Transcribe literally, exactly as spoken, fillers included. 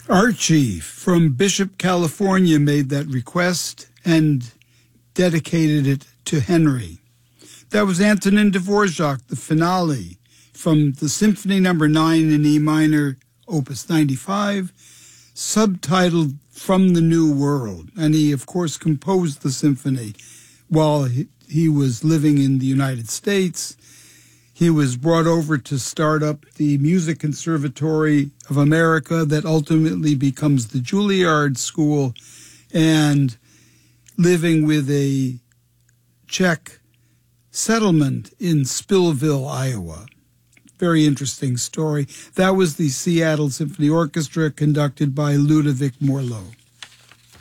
Archie from Bishop, California made that request and dedicated it to Henry. That was Antonin Dvorak, the finale from the Symphony Number nine in E minor, Opus ninety-five, subtitled From the New World. And he, of course, composed the symphony while he, he was living in the United States. He was brought over to start up the Music Conservatory of America that ultimately becomes the Juilliard School, and living with a Czech settlement in Spillville, Iowa. Very interesting story. That was the Seattle Symphony Orchestra conducted by Ludovic Morlot.